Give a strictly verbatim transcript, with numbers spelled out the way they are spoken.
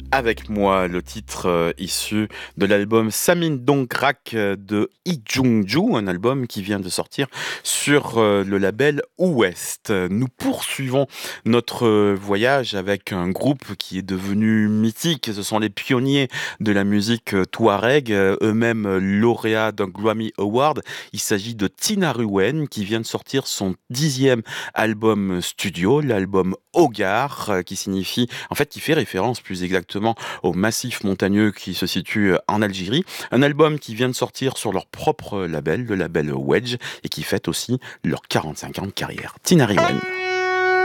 Avec moi le titre euh, issu de l'album Samin Dongrak euh, de Lee Jung-ju, un album qui vient de sortir sur euh, le label Ouest. Nous poursuivons notre euh, voyage avec un groupe qui est devenu mythique. Ce sont les pionniers de la musique euh, touareg, euh, eux-mêmes euh, lauréats d'un Grammy Award. Il s'agit de Tinariwen qui vient de sortir son dixième album studio, l'album Hogar, euh, qui signifie, en fait, qui fait référence plus exactement au massif montagneux qui se situe en Algérie. Un album qui vient de sortir sur leur propre label, le label Wedge, et qui fête aussi leurs quarante-cinq ans de carrière. Tinariwen.